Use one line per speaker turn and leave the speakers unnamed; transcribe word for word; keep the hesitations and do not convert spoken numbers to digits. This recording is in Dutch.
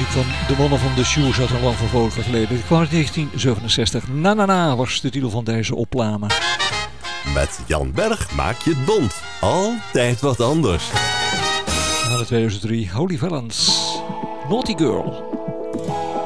van de mannen van de Shoes uit een lang vervlogen verleden. Het kwam uit negentien zevenenzestig. Na na na was de titel van deze opname.
Met Jan Berg maak je het bond. Altijd wat anders.
Na de tweeduizend drie, Holy Valence, Naughty Girl.